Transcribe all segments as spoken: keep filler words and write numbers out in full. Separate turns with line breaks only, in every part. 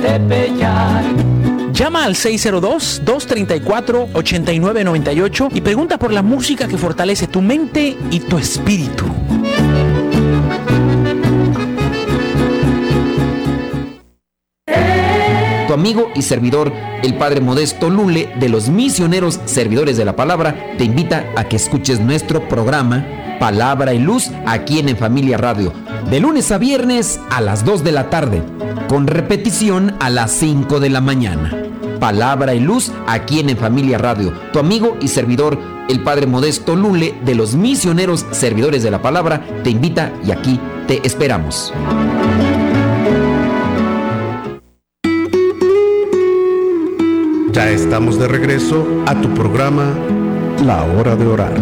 Llama al seis cero dos, dos tres cuatro, ocho nueve nueve ocho y pregunta por la música que fortalece tu mente y tu espíritu.
Tu amigo y servidor, el Padre Modesto Lule, de los Misioneros Servidores de la Palabra, te invita a que escuches nuestro programa Palabra y Luz aquí en En Familia Radio, de lunes a viernes a las dos de la tarde, con repetición a las cinco de la mañana. Palabra y Luz aquí en En Familia Radio. Tu amigo y servidor, el Padre Modesto Lule, de los Misioneros Servidores de la Palabra, te invita y aquí te esperamos.
Ya estamos de regreso a tu programa La Hora de Orar.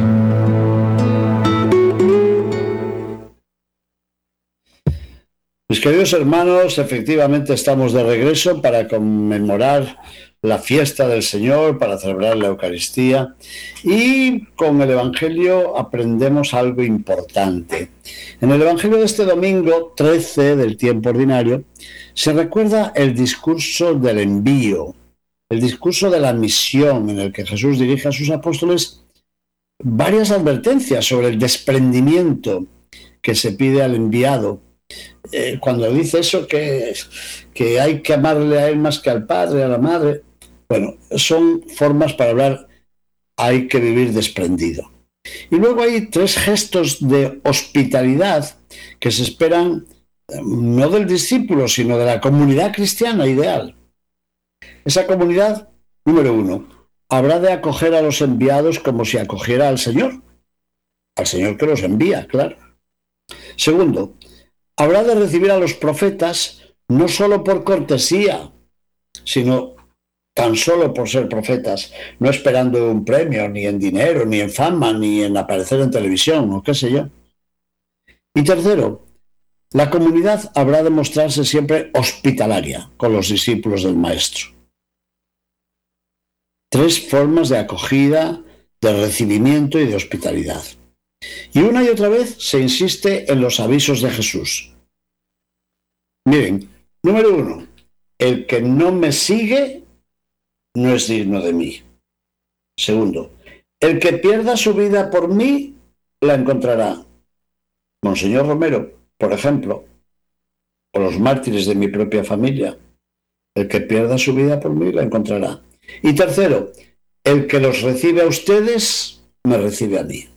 Mis queridos hermanos, efectivamente estamos de regreso para conmemorar la fiesta del Señor, para celebrar la Eucaristía, y con el Evangelio aprendemos algo importante. En el Evangelio de este domingo trece del tiempo ordinario se recuerda el discurso del envío, el discurso de la misión, en el que Jesús dirige a sus apóstoles varias advertencias sobre el desprendimiento que se pide al enviado. Eh, cuando dice eso, que, que hay que amarle a él más que al padre, a la madre, bueno, son formas para hablar, hay que vivir desprendido. Y luego hay tres gestos de hospitalidad que se esperan no del discípulo, sino de la comunidad cristiana ideal. Esa comunidad, número uno, habrá de acoger a los enviados como si acogiera al Señor, al Señor que los envía, claro. Segundo, habrá de recibir a los profetas no solo por cortesía, sino tan solo por ser profetas, no esperando un premio, ni en dinero, ni en fama, ni en aparecer en televisión, o qué sé yo. Y tercero, la comunidad habrá de mostrarse siempre hospitalaria con los discípulos del Maestro. Tres formas de acogida, de recibimiento y de hospitalidad. Y una y otra vez se insiste en los avisos de Jesús. Miren, número uno, el que no me sigue no es digno de mí. Segundo, el que pierda su vida por mí la encontrará. Monseñor Romero, por ejemplo, o los mártires de mi propia familia, el que pierda su vida por mí la encontrará. Y tercero, el que los recibe a ustedes, me recibe a mí.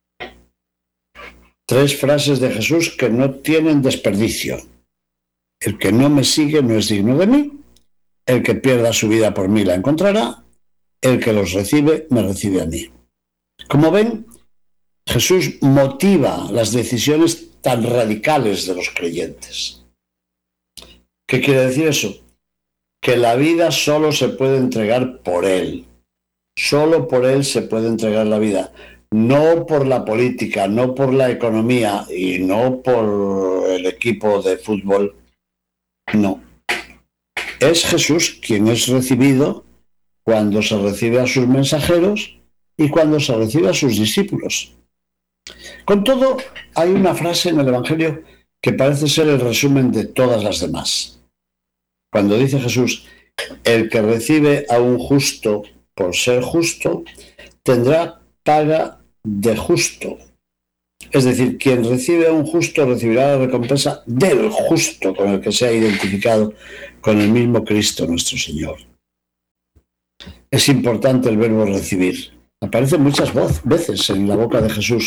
Tres frases de Jesús que no tienen desperdicio. El que no me sigue no es digno de mí, el que pierda su vida por mí la encontrará, el que los recibe, me recibe a mí. Como ven, Jesús motiva las decisiones tan radicales de los creyentes. ¿Qué quiere decir eso? Que la vida solo se puede entregar por Él. Solo por Él se puede entregar la vida. No por la política, no por la economía y no por el equipo de fútbol. No. Es Jesús quien es recibido cuando se recibe a sus mensajeros y cuando se recibe a sus discípulos. Con todo, hay una frase en el Evangelio que parece ser el resumen de todas las demás. Cuando dice Jesús, el que recibe a un justo por ser justo, tendrá paga de justo. Es decir, quien recibe a un justo recibirá la recompensa del justo con el que se ha identificado con el mismo Cristo nuestro Señor. Es importante el verbo recibir. Aparece muchas veces en la boca de Jesús.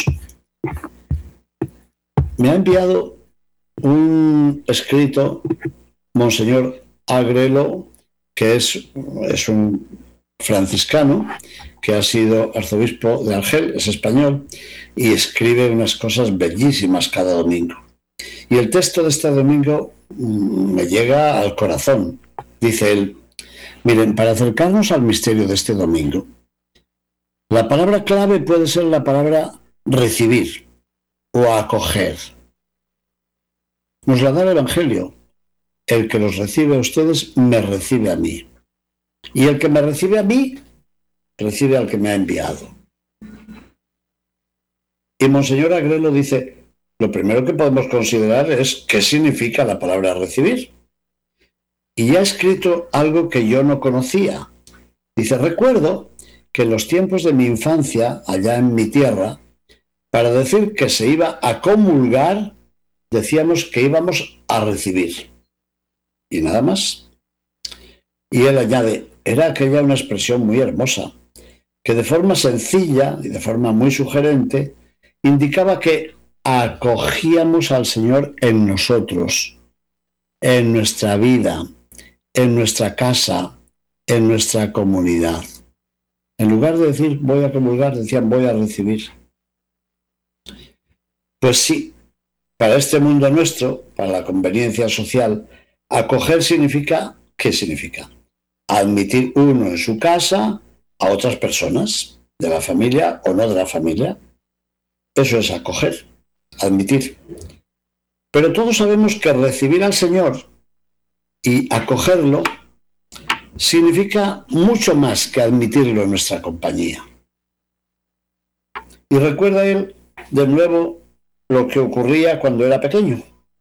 Me ha enviado un escrito Monseñor Agrelo, que es, es un franciscano que ha sido arzobispo de Argel, es español, y escribe unas cosas bellísimas cada domingo. Y el texto de este domingo me llega al corazón. Dice él, miren, para acercarnos al misterio de este domingo, la palabra clave puede ser la palabra recibir o acoger. Nos la da el Evangelio. El que los recibe a ustedes, me recibe a mí. Y el que me recibe a mí, recibe al que me ha enviado. Y Monseñor Agrelo dice, lo primero que podemos considerar es qué significa la palabra recibir. y ha escrito algo que yo no conocía. Dice, recuerdo que en los tiempos de mi infancia, allá en mi tierra, para decir que se iba a comulgar, decíamos que íbamos a recibir. Y nada más. Y él añade, era aquella una expresión muy hermosa, que de forma sencilla y de forma muy sugerente, indicaba que acogíamos al Señor en nosotros, en nuestra vida, en nuestra casa, en nuestra comunidad. En lugar de decir voy a comulgar, decían voy a recibir. Pues sí, para este mundo nuestro, para la conveniencia social, acoger significa, ¿qué significa? Admitir uno en su casa a otras personas, de la familia o no de la familia. Eso es acoger, admitir. Pero todos sabemos que recibir al Señor y acogerlo significa mucho más que admitirlo en nuestra compañía. Y recuerda él de nuevo lo que ocurría cuando era pequeño.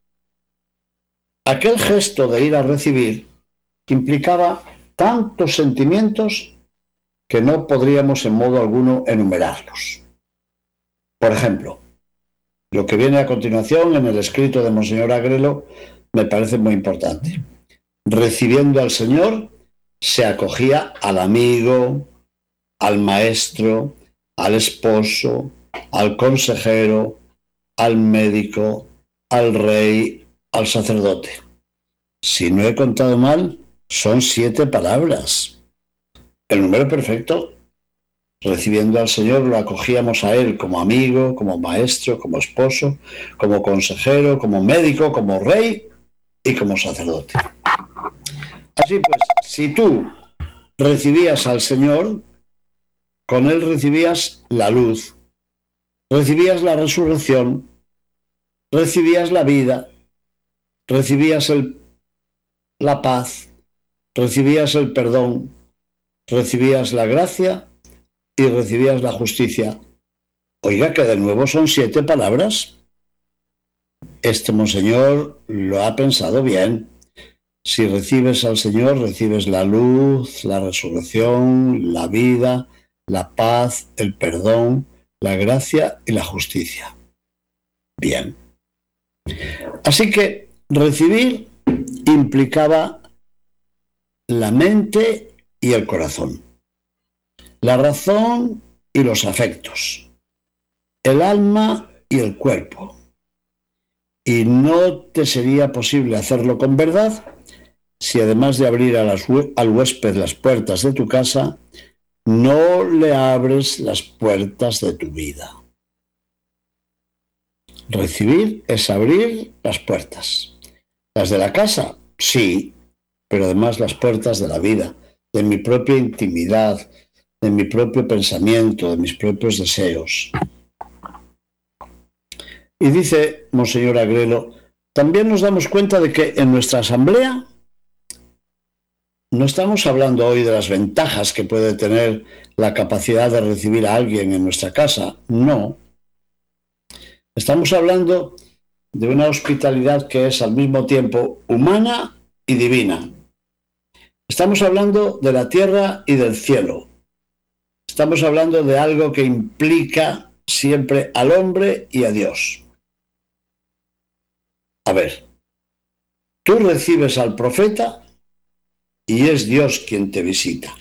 Aquel gesto de ir a recibir implicaba tantos sentimientos que no podríamos en modo alguno enumerarlos. Por ejemplo, lo que viene a continuación en el escrito de Monseñor Agrelo me parece muy importante. Recibiendo al Señor, se acogía al amigo, al maestro, al esposo, al consejero, al médico, al rey, al sacerdote. Si no he contado mal, son siete palabras. El número perfecto. Recibiendo al Señor lo acogíamos a Él como amigo, como maestro, como esposo, como consejero, como médico, como rey y como sacerdote. Así pues, si tú recibías al Señor, con Él recibías la luz, recibías la resurrección, recibías la vida, recibías el, la paz, recibías el perdón, recibías la gracia y recibías la justicia. Oiga, que de nuevo son siete palabras. Este monseñor lo ha pensado bien. Si recibes al Señor, recibes la luz, la resurrección, la vida, la paz, el perdón, la gracia y la justicia. Bien. Así que recibir implicaba la mente y el corazón, la razón y los afectos, el alma y el cuerpo. Y no te sería posible hacerlo con verdad si además de abrir a las, al huésped las puertas de tu casa, no le abres las puertas de tu vida. Recibir es abrir las puertas. Las de la casa, sí, pero además las puertas de la vida, de mi propia intimidad, de mi propio pensamiento, de mis propios deseos. Y dice Monseñor Agrelo, también nos damos cuenta de que en nuestra asamblea no estamos hablando hoy de las ventajas que puede tener la capacidad de recibir a alguien en nuestra casa, no. Estamos hablando de una hospitalidad que es al mismo tiempo humana y divina. Estamos hablando de la tierra y del cielo. Estamos hablando de algo que implica siempre al hombre y a Dios. A ver, tú recibes al profeta y es Dios quien te visita.